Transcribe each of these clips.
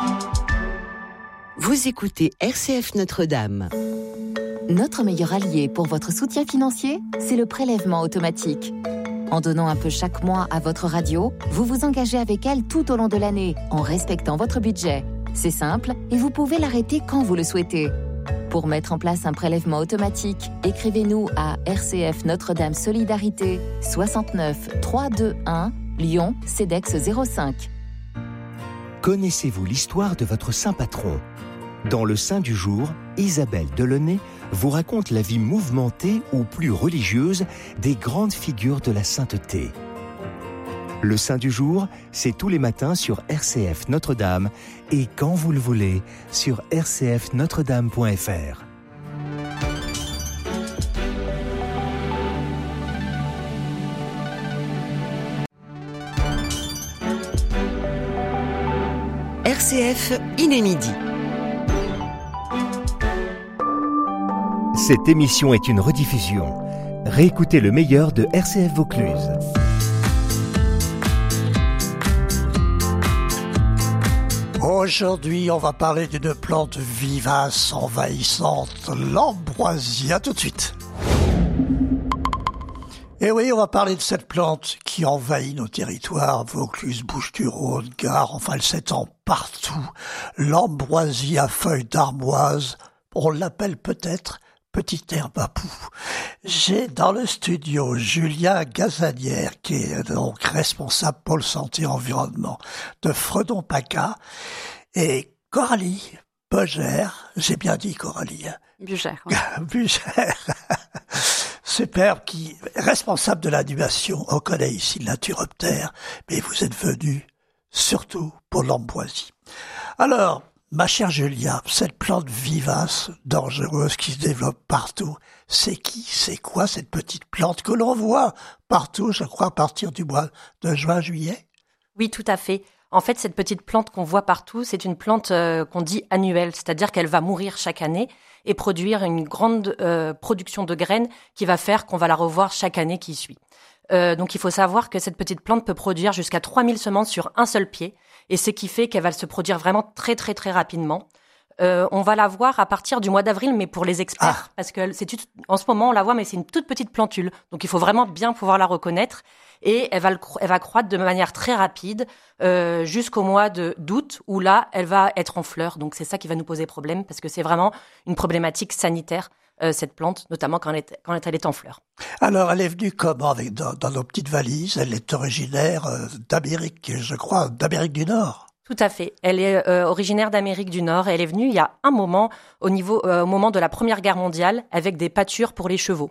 Vous écoutez RCF Notre-Dame. Notre meilleur allié pour votre soutien financier, c'est le prélèvement automatique. En donnant un peu chaque mois à votre radio, vous vous engagez avec elle tout au long de l'année, en respectant votre budget. C'est simple et vous pouvez l'arrêter quand vous le souhaitez. Pour mettre en place un prélèvement automatique, écrivez-nous à RCF Notre-Dame Solidarité 69 321 Lyon CEDEX 05. Connaissez-vous l'histoire de votre saint patron ? Dans le Saint du jour, Isabelle Delaunay vous raconte la vie mouvementée ou plus religieuse des grandes figures de la sainteté. Le Saint du jour, c'est tous les matins sur RCF Notre-Dame et quand vous le voulez sur rcfnotredame.fr. RCF, il est midi. Cette émission est une rediffusion. Réécoutez le meilleur de RCF Vaucluse. Aujourd'hui, on va parler d'une plante vivace, envahissante, l'ambroisie. À tout de suite. Et oui, on va parler de cette plante qui envahit nos territoires, Vaucluse, Bouches-du-Rhône, Gard, enfin elle s'étend partout. L'ambroisie à feuilles d'armoise, on l'appelle peut-être petite herbe à poux. J'ai dans le studio Julien Gazanière, qui est donc responsable pôle santé environnement de Fredon-PACA, et Coralie Bugère, j'ai bien dit Coralie. Bugère. Ouais. Bugère. Superbe, qui est responsable de l'animation. On connaît ici le naturoptère, mais vous êtes venu surtout pour l'ambroisie. Alors, ma chère Julia, cette plante vivace, dangereuse, qui se développe partout, c'est qui, c'est quoi cette petite plante que l'on voit partout, je crois, à partir du mois de juin-juillet? Oui, tout à fait. En fait, cette petite plante qu'on voit partout, c'est une plante qu'on dit annuelle, c'est-à-dire qu'elle va mourir chaque année et produire une grande production de graines qui va faire qu'on va la revoir chaque année qui suit. Donc il faut savoir que cette petite plante peut produire jusqu'à 3000 semences sur un seul pied, et ce qui fait qu'elle va se produire vraiment très très très rapidement. On va la voir à partir du mois d'avril, mais pour les experts, parce que en ce moment on la voit, mais c'est une toute petite plantule, donc il faut vraiment bien pouvoir la reconnaître, et elle va croître de manière très rapide jusqu'au mois d'août, où là elle va être en fleurs. Donc c'est ça qui va nous poser problème, parce que c'est vraiment une problématique sanitaire, cette plante, notamment quand elle est en fleurs. Alors, elle est venue comment dans nos petites valises? Elle est originaire d'Amérique, je crois, d'Amérique du Nord. Tout à fait. Elle est originaire d'Amérique du Nord. Elle est venue il y a un moment, au moment de la Première Guerre mondiale, avec des pâtures pour les chevaux.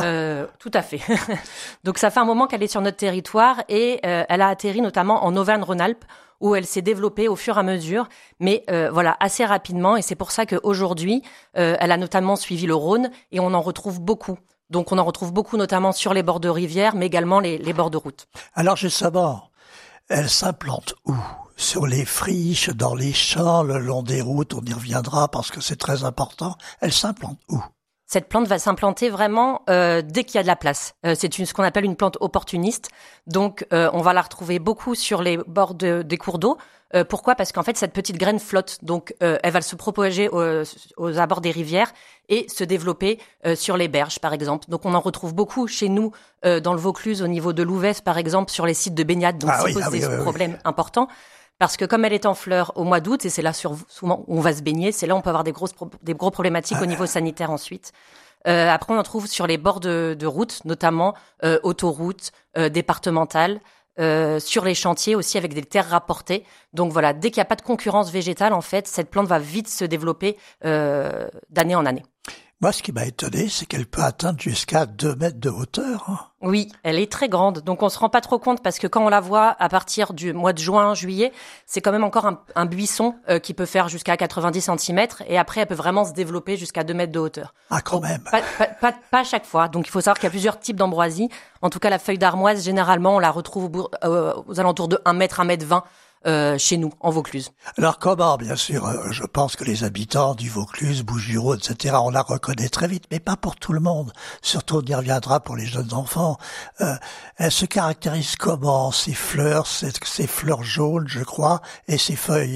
Tout à fait. Donc ça fait un moment qu'elle est sur notre territoire, et elle a atterri notamment en Auvergne-Rhône-Alpes, où elle s'est développée au fur et à mesure, mais assez rapidement. Et c'est pour ça qu'aujourd'hui, elle a notamment suivi le Rhône, et on en retrouve beaucoup. Donc on en retrouve beaucoup notamment sur les bords de rivières, mais également les bords de route. Alors justement, elle s'implante où? Sur les friches, dans les champs, le long des routes, on y reviendra parce que c'est très important. Elle s'implante où? Cette plante va s'implanter vraiment dès qu'il y a de la place. C'est ce qu'on appelle une plante opportuniste. Donc, on va la retrouver beaucoup sur les bords des cours d'eau. Pourquoi ? Parce qu'en fait, cette petite graine flotte. Donc, elle va se propager aux abords des rivières et se développer sur les berges, par exemple. Donc, on en retrouve beaucoup chez nous, dans le Vaucluse, au niveau de Louvès, par exemple, sur les sites de baignade. Donc, ça pose des problèmes importants. Parce que comme elle est en fleurs au mois d'août, et c'est là souvent où on va se baigner, c'est là où on peut avoir des gros problématiques au niveau sanitaire ensuite. Après, on en trouve sur les bords de route, notamment autoroutes, départementales, sur les chantiers aussi avec des terres rapportées. Donc voilà, dès qu'il n'y a pas de concurrence végétale, en fait, cette plante va vite se développer d'année en année. Moi, ce qui m'a étonné, c'est qu'elle peut atteindre jusqu'à 2 mètres de hauteur. Hein. Oui, elle est très grande. Donc, on se rend pas trop compte parce que quand on la voit à partir du mois de juin, juillet, c'est quand même encore un buisson qui peut faire jusqu'à 90 cm. Et après, elle peut vraiment se développer jusqu'à 2 mètres de hauteur. Ah, quand même. Pas à chaque fois. Donc, il faut savoir qu'il y a plusieurs types d'ambroisie. En tout cas, la feuille d'armoise, généralement, on la retrouve aux alentours de 1 mètre, 1 mètre 20. Chez nous, en Vaucluse. Alors comment, bien sûr, je pense que les habitants du Vaucluse, Bouches-du-Rhône, etc., on la reconnaît très vite, mais pas pour tout le monde. Surtout, on y reviendra pour les jeunes enfants. Elle se caractérise comment? Ses fleurs, ses fleurs jaunes, je crois, et ses feuilles.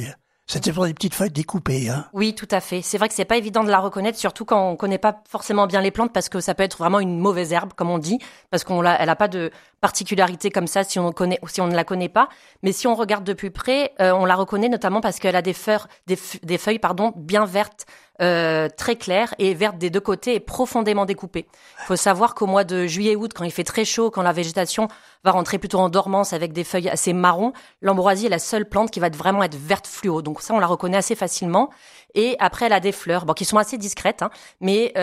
C'était pour des petites feuilles découpées, hein. Oui, tout à fait. C'est vrai que c'est pas évident de la reconnaître, surtout quand on connaît pas forcément bien les plantes, parce que ça peut être vraiment une mauvaise herbe, comme on dit, parce elle a pas de particularité comme ça si on ne la connaît pas. Mais si on regarde de plus près, on la reconnaît notamment parce qu'elle a des feuilles, bien vertes, très claires et vertes des deux côtés et profondément découpées. Il faut savoir qu'au mois de juillet-août, quand il fait très chaud, quand la végétation va rentrer plutôt en dormance avec des feuilles assez marron, l'ambroisie est la seule plante qui va vraiment être verte fluo. Donc ça, on la reconnaît assez facilement. Et après, elle a des fleurs, qui sont assez discrètes, hein, mais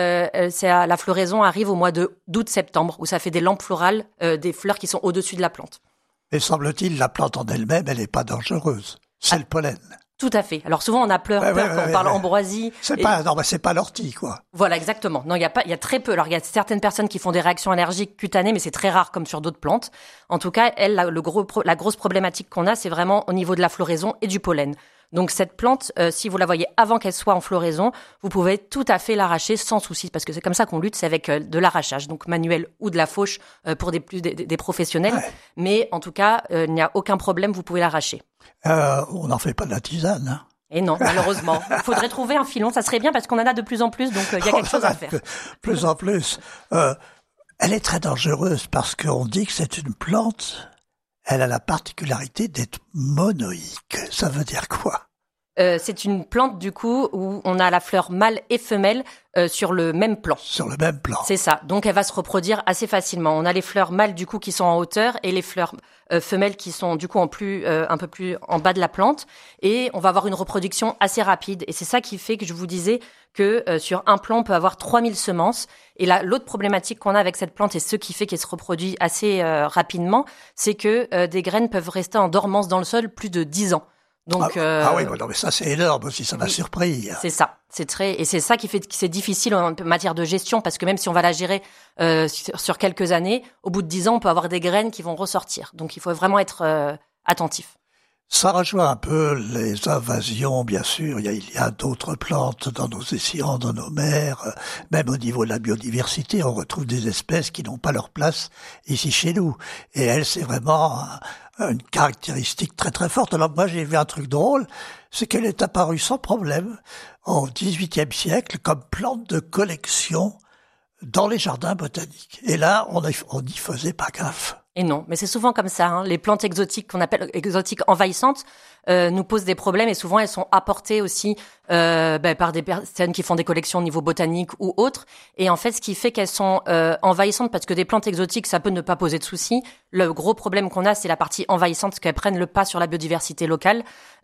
la floraison arrive au mois d'août-septembre, où ça fait des lampes florales, des fleurs qui sont au-dessus de la plante. Et semble-t-il, la plante en elle-même, elle n'est pas dangereuse. C'est le pollen. Tout à fait. Alors souvent on a peur quand on parle ambroisie. C'est pas l'ortie, quoi. Voilà, exactement. Non, il y a très peu. Alors il y a certaines personnes qui font des réactions allergiques cutanées, mais c'est très rare comme sur d'autres plantes. En tout cas, la grosse problématique qu'on a, c'est vraiment au niveau de la floraison et du pollen. Donc cette plante, si vous la voyez avant qu'elle soit en floraison, vous pouvez tout à fait l'arracher sans souci, parce que c'est comme ça qu'on lutte, c'est avec de l'arrachage, donc manuel ou de la fauche pour des professionnels. Ouais. Mais en tout cas, il n'y a aucun problème, vous pouvez l'arracher. On n'en fait pas de la tisane, hein. Et non, malheureusement. Il faudrait trouver un filon, ça serait bien parce qu'on en a de plus en plus, donc il y a quelque chose à faire. Plus en plus. Elle est très dangereuse parce qu'on dit que c'est une plante, elle a la particularité d'être monoïque. Ça veut dire quoi ? C'est une plante, du coup, où on a la fleur mâle et femelle sur le même plan. Sur le même plan. C'est ça. Donc, elle va se reproduire assez facilement. On a les fleurs mâles, du coup, qui sont en hauteur et les fleurs femelles qui sont, du coup, un peu plus en bas de la plante. Et on va avoir une reproduction assez rapide. Et c'est ça qui fait que je vous disais que sur un plant, on peut avoir 3000 semences. Et là, l'autre problématique qu'on a avec cette plante et ce qui fait qu'elle se reproduit assez rapidement, c'est que des graines peuvent rester en dormance dans le sol plus de 10 ans. Donc, oui, non, mais ça c'est énorme aussi, ça m'a surpris. C'est ça, et c'est ça qui fait que c'est difficile en matière de gestion, parce que même si on va la gérer sur quelques années, au bout de 10 ans, on peut avoir des graines qui vont ressortir. Donc il faut vraiment être attentif. Ça rejoint un peu les invasions, bien sûr. Il y a d'autres plantes dans nos océans, dans nos mers. Même au niveau de la biodiversité, on retrouve des espèces qui n'ont pas leur place ici chez nous. Et elle, c'est vraiment une caractéristique très très forte. Alors moi, j'ai vu un truc drôle, c'est qu'elle est apparue sans problème au XVIIIe siècle comme plante de collection dans les jardins botaniques. Et là, on n'y faisait pas gaffe. Et non, mais c'est souvent comme ça, hein. Les plantes exotiques qu'on appelle exotiques envahissantes nous posent des problèmes, et souvent elles sont apportées aussi par des personnes qui font des collections au niveau botanique ou autre. Et en fait, ce qui fait qu'elles sont envahissantes, parce que des plantes exotiques, ça peut ne pas poser de soucis. Le gros problème qu'on a, c'est la partie envahissante, parce qu'elles prennent le pas sur la biodiversité locale.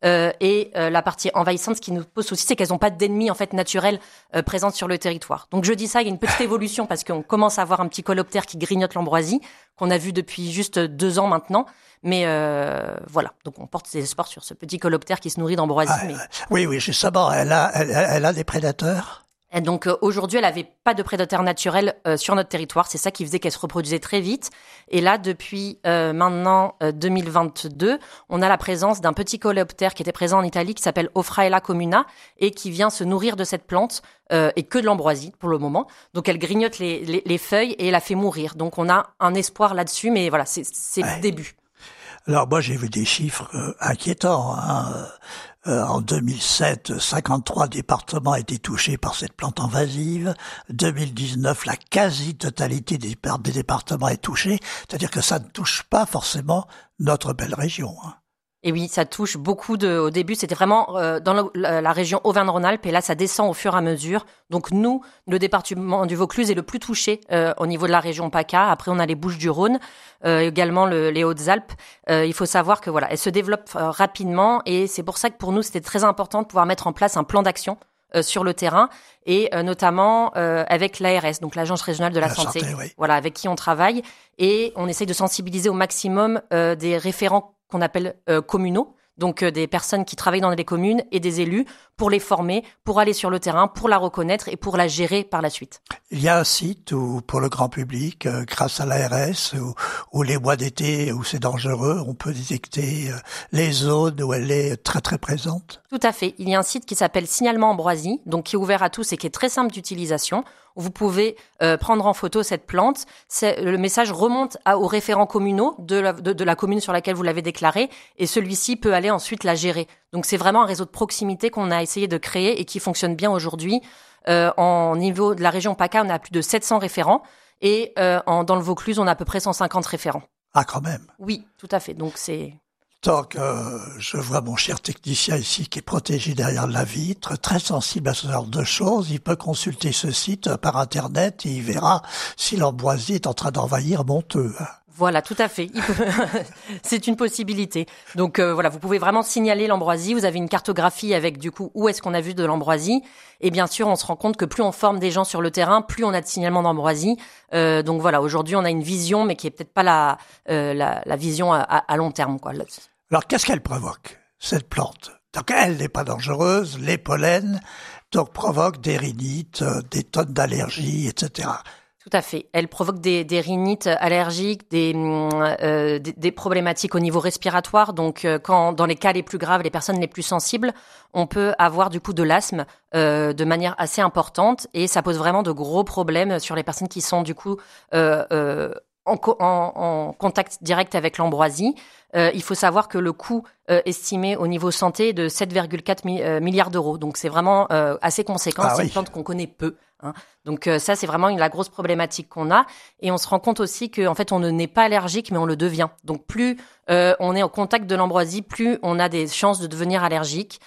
La partie envahissante, ce qui nous pose souci, c'est qu'elles n'ont pas d'ennemis en fait naturels présents sur le territoire. Donc je dis ça, il y a une petite évolution, parce qu'on commence à avoir un petit coloptère qui grignote l'ambroisie, qu'on a vu depuis juste 2 ans maintenant. Mais voilà, donc on porte des espoirs sur ce petit coloptère qui se nourrit d'ambroisie. Oui, justement, elle a des prédateurs. Et donc aujourd'hui, elle n'avait pas de prédateurs naturels sur notre territoire. C'est ça qui faisait qu'elle se reproduisait très vite. Et là, depuis maintenant 2022, on a la présence d'un petit coléoptère qui était présent en Italie, qui s'appelle Ophrayella comuna, et qui vient se nourrir de cette plante et que de l'ambroisie pour le moment. Donc elle grignote les feuilles et la fait mourir. Donc on a un espoir là-dessus, mais voilà, c'est le début. Alors moi, j'ai vu des chiffres inquiétants, hein. En 2007, 53 départements étaient touchés par cette plante invasive. 2019, la quasi-totalité des départements est touchée. C'est-à-dire que ça ne touche pas forcément notre belle région, hein. Et oui, ça touche beaucoup au début, c'était vraiment dans la région Auvergne-Rhône-Alpes, et là, ça descend au fur et à mesure. Donc nous, le département du Vaucluse est le plus touché au niveau de la région PACA. Après, on a les Bouches-du-Rhône, également les Hautes-Alpes. Il faut savoir que voilà, elle se développe rapidement, et c'est pour ça que pour nous, c'était très important de pouvoir mettre en place un plan d'action sur le terrain, et notamment avec l'ARS, donc l'Agence régionale de la santé, oui. Voilà, avec qui on travaille, et on essaye de sensibiliser au maximum des référents qu'on appelle communaux, donc des personnes qui travaillent dans les communes et des élus, pour les former, pour aller sur le terrain, pour la reconnaître et pour la gérer par la suite. Il y a un site où, pour le grand public, grâce à l'ARS, où les mois d'été, où c'est dangereux, on peut détecter les zones où elle est très très présente. Tout à fait. Il y a un site qui s'appelle Signalement Ambroisie, donc qui est ouvert à tous et qui est très simple d'utilisation. où vous pouvez prendre en photo cette plante. Le message remonte aux référents communaux de la commune sur laquelle vous l'avez déclarée, et celui-ci peut aller ensuite la gérer. Donc c'est vraiment un réseau de proximité qu'on a essayé de créer et qui fonctionne bien aujourd'hui. En niveau de la région PACA, on a plus de 700 référents, et dans le Vaucluse, on a à peu près 150 référents. Ah, quand même. Oui, tout à fait. Donc c'est... Donc, je vois mon cher technicien ici qui est protégé derrière la vitre, très sensible à ce genre de choses. Il peut consulter ce site par Internet et il verra si l'ambroisie est en train d'envahir Monteux. Voilà, tout à fait. C'est une possibilité. Donc voilà, vous pouvez vraiment signaler l'ambroisie. Vous avez une cartographie avec du coup où est-ce qu'on a vu de l'ambroisie. Et bien sûr, on se rend compte que plus on forme des gens sur le terrain, plus on a de signalements d'ambroisie. Donc voilà, aujourd'hui, on a une vision, mais qui est peut-être pas la vision à long terme, quoi. Alors, qu'est-ce qu'elle provoque, cette plante? Donc, elle n'est pas dangereuse. Les pollens, donc, provoquent des rhinites, des tonnes d'allergies, etc. Tout à fait. Elle provoque des rhinites allergiques, des problématiques au niveau respiratoire. Donc, quand dans les cas les plus graves, les personnes les plus sensibles, on peut avoir du coup de l'asthme de manière assez importante, et ça pose vraiment de gros problèmes sur les personnes qui sont du coup en contact direct avec l'ambroisie. Il faut savoir que le coût estimé au niveau santé est de 7,4 milliards d'euros. Donc, c'est vraiment assez conséquent. Ah, c'est oui. une plante qu'on connaît peu. Donc ça, c'est vraiment la grosse problématique qu'on a. Et on se rend compte aussi qu'en fait, on ne naît pas allergique, mais on le devient. Donc plus on est en contact de l'ambroisie, plus on a des chances de devenir allergique.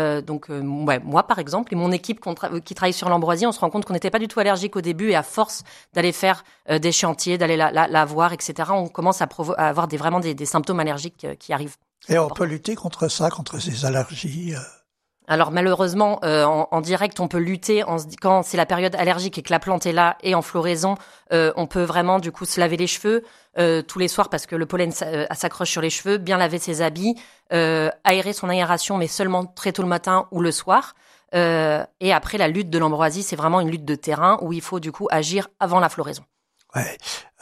Moi, par exemple, et mon équipe qui travaille sur l'ambroisie, on se rend compte qu'on n'était pas du tout allergique au début. Et à force d'aller faire des chantiers, d'aller la voir, etc., on commence à avoir vraiment des symptômes allergiques qui arrivent. Et on peut lutter contre ça, contre ces allergies Alors malheureusement, en direct, on peut lutter quand c'est la période allergique et que la plante est là et en floraison, on peut vraiment du coup se laver les cheveux tous les soirs parce que le pollen s'accroche sur les cheveux, bien laver ses habits, aérer son aération mais seulement très tôt le matin ou le soir. Et après, la lutte de l'ambroisie, c'est vraiment une lutte de terrain où il faut du coup agir avant la floraison. Ouais.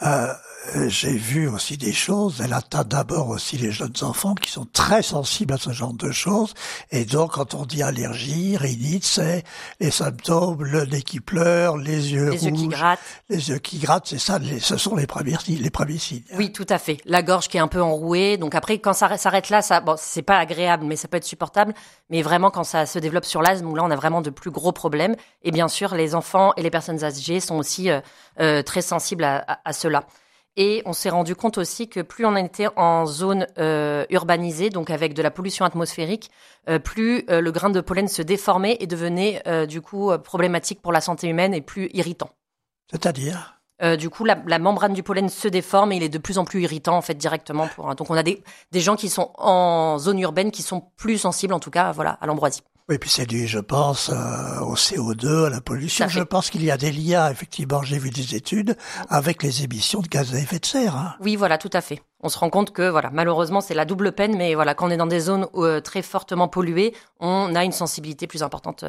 J'ai vu aussi des choses. Elle atteint d'abord aussi les jeunes enfants qui sont très sensibles à ce genre de choses. Et donc, quand on dit allergie, rhinite, c'est les symptômes, le nez qui pleure, les yeux rouges, qui grattent. Les yeux qui grattent, c'est ça. Ce sont les premiers signes. Oui, tout à fait. La gorge qui est un peu enrouée. Donc après, quand ça s'arrête là, c'est pas agréable, mais ça peut être supportable. Mais vraiment, quand ça se développe sur l'asthme, où là, on a vraiment de plus gros problèmes. Et bien sûr, les enfants et les personnes âgées sont aussi très sensibles à cela. Et on s'est rendu compte aussi que plus on était en zone urbanisée, donc avec de la pollution atmosphérique, plus le grain de pollen se déformait et devenait du coup problématique pour la santé humaine et plus irritant. C'est-à-dire du coup, la membrane du pollen se déforme et il est de plus en plus irritant en fait directement. Donc on a des gens qui sont en zone urbaine qui sont plus sensibles en tout cas à l'ambroisie. Oui, puis c'est dû, je pense, au CO2, à la pollution. Je pense qu'il y a des liens, effectivement, j'ai vu des études, avec les émissions de gaz à effet de serre. Hein. Oui, voilà, tout à fait. On se rend compte que, malheureusement, c'est la double peine, mais quand on est dans des zones très fortement polluées, on a une sensibilité plus importante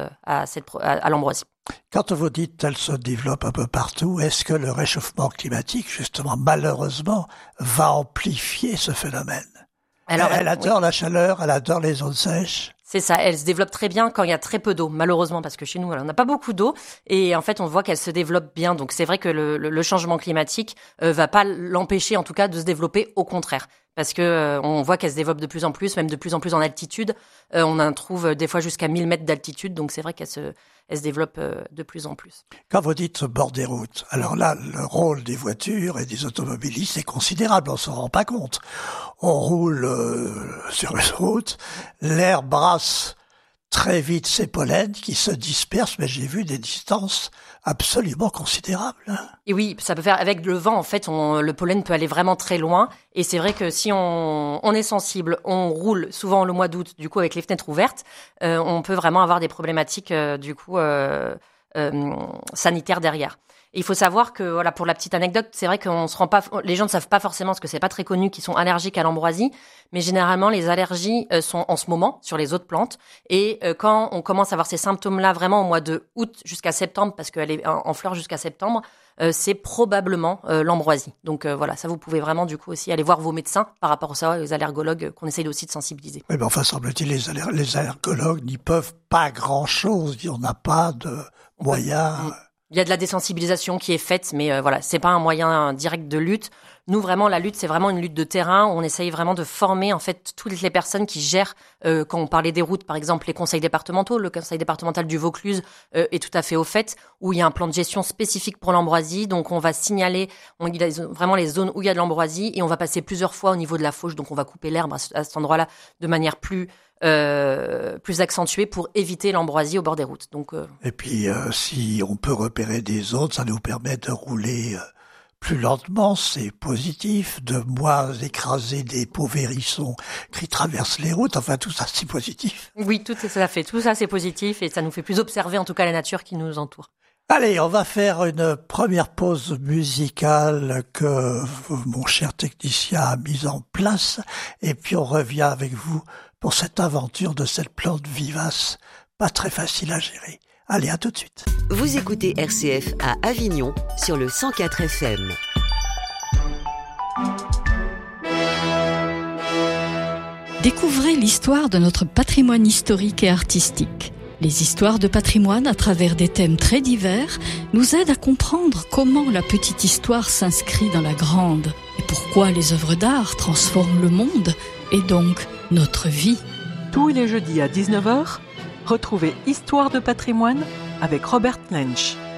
à l'ambroisie. Quand vous dites qu'elle se développe un peu partout, est-ce que le réchauffement climatique, justement, malheureusement, va amplifier ce phénomène? Alors, elle adore la chaleur, elle adore les zones sèches. C'est ça, elle se développe très bien quand il y a très peu d'eau, malheureusement, parce que chez nous, on n'a pas beaucoup d'eau, et en fait, on voit qu'elle se développe bien. Donc, c'est vrai que le changement climatique va pas l'empêcher, en tout cas, de se développer, au contraire. Parce que on voit qu'elle se développe de plus en plus, même de plus en plus en altitude. On en trouve des fois jusqu'à 1000 mètres d'altitude, donc c'est vrai qu'elle se développe de plus en plus. Quand vous dites bord des routes, alors là, le rôle des voitures et des automobilistes est considérable, on s'en rend pas compte. On roule sur une route, l'air brasse très vite ces pollens qui se dispersent, mais j'ai vu des distances absolument considérables. Hein. Et oui, ça peut faire avec le vent, en fait, le pollen peut aller vraiment très loin. Et c'est vrai que si on est sensible, on roule souvent le mois d'août, du coup avec les fenêtres ouvertes, on peut vraiment avoir des problématiques sanitaires derrière. Et il faut savoir que, pour la petite anecdote, c'est vrai qu'on se rend pas, les gens ne savent pas forcément, parce que c'est pas très connu, qu'ils sont allergiques à l'ambroisie. Mais généralement, les allergies sont en ce moment sur les autres plantes. Et quand on commence à avoir ces symptômes-là vraiment au mois de août jusqu'à septembre, parce qu'elle est en fleurs jusqu'à septembre, c'est probablement l'ambroisie. Donc ça, vous pouvez vraiment du coup aussi aller voir vos médecins par rapport à ça, les allergologues qu'on essaye aussi de sensibiliser. Oui, mais enfin, semble-t-il, les allergologues n'y peuvent pas grand-chose. On n'a pas de moyens. Il y a de la désensibilisation qui est faite, mais voilà, c'est pas un moyen direct de lutte. Nous, vraiment, la lutte, c'est vraiment une lutte de terrain où on essaye vraiment de former en fait toutes les personnes qui gèrent. Quand on parlait des routes, par exemple, les conseils départementaux, le conseil départemental du Vaucluse est tout à fait au fait, où il y a un plan de gestion spécifique pour l'ambroisie. Donc, on va signaler il y a vraiment les zones où il y a de l'ambroisie et on va passer plusieurs fois au niveau de la fauche. Donc, on va couper l'herbe à cet endroit-là de manière plus accentuée pour éviter l'ambroisie au bord des routes. Donc, Et puis, si on peut repérer des zones, ça nous permet de rouler plus lentement, c'est positif, de moins écraser des pauvres hérissons qui traversent les routes. Enfin, tout ça, c'est positif. Oui, tout ça, c'est positif et ça nous fait plus observer en tout cas la nature qui nous entoure. Allez, on va faire une première pause musicale que mon cher technicien a mise en place et puis on revient avec vous pour cette aventure de cette plante vivace, pas très facile à gérer. Allez, à tout de suite. Vous écoutez RCF à Avignon sur le 104 FM. Découvrez l'histoire de notre patrimoine historique et artistique. Les histoires de patrimoine, à travers des thèmes très divers, nous aident à comprendre comment la petite histoire s'inscrit dans la grande et pourquoi les œuvres d'art transforment le monde et donc notre vie. Tous les jeudis à 19h, retrouvez Histoire de patrimoine avec Robert Lensch.